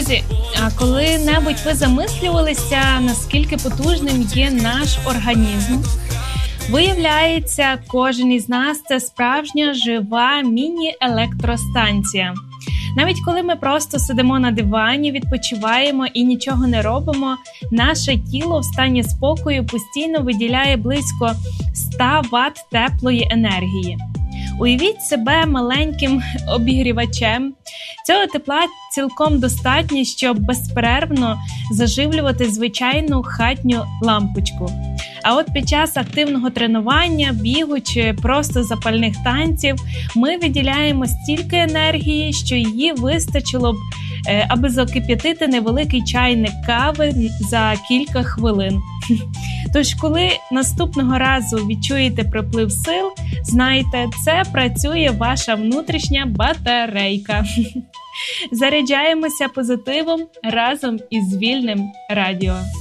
Друзі, а коли-небудь ви замислювалися, наскільки потужним є наш організм? Виявляється, кожен із нас – це справжня жива міні-електростанція. Навіть коли ми просто сидимо на дивані, відпочиваємо і нічого не робимо, наше тіло в стані спокою постійно виділяє близько 100 Вт теплої енергії. Уявіть себе маленьким обігрівачем. Цього тепла цілком достатньо, щоб безперервно заживлювати звичайну хатню лампочку. А от під час активного тренування, бігу чи просто запальних танців ми виділяємо стільки енергії, що її вистачило б, аби закип'ятити невеликий чайник кави за кілька хвилин. Тож, коли наступного разу відчуєте приплив сил, знайте, це працює ваша внутрішня батарейка. Заряджаємося позитивом разом із Вільним радіо.